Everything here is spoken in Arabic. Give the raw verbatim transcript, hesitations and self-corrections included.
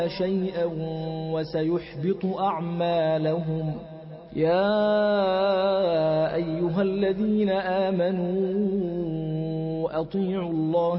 شيئا وسيحبط أعمالهم. يا أيها الذين آمنوا أطيعوا الله